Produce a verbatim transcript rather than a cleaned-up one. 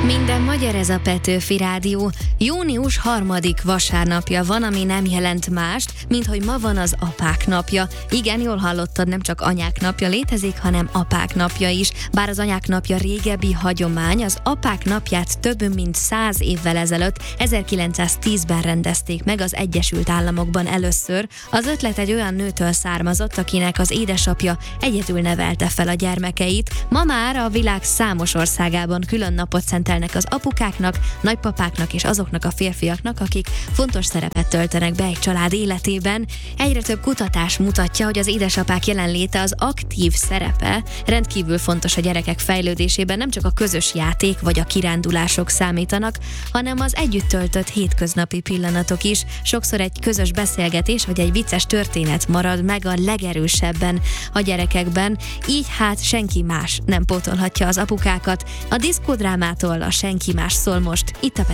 Minden magyar, ez a Petőfi Rádió. Június harmadik vasárnapja van, ami nem jelent mást, mint hogy ma van az apák napja. Igen, jól hallottad, nem csak anyák napja létezik, hanem apák napja is. Bár az anyák napja régebbi hagyomány, az apák napját több mint száz évvel ezelőtt, ezerkilencszáztízben rendezték meg az Egyesült Államokban először. Az ötlet egy olyan nőtől származott, akinek az édesapja egyedül nevelte fel a gyermekeit. Ma már a világ számos országában külön napot szentelnek az apukáknak, nagypapáknak és azoknak a férfiaknak, akik fontos szerepet töltenek be egy család életében. Egyre több kutatás mutatja, hogy az édesapák jelenléte, az aktív szerepe rendkívül fontos a gyerekek fejlődésében. Nem csak a közös játék vagy a kirándulások számítanak, hanem az együtt töltött hétköznapi pillanatok is. Sokszor egy közös beszélgetés vagy egy vicces történet marad meg a legerősebben a gyerekekben. Így hát senki más nem pótolhatja az apukákat. A diszkodrámától a senki más szól most itt a